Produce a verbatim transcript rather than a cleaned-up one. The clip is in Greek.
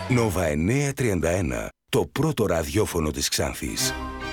Νόβα εννιακόσια τριάντα ένα, το πρώτο ραδιόφωνο της Ξάνθης.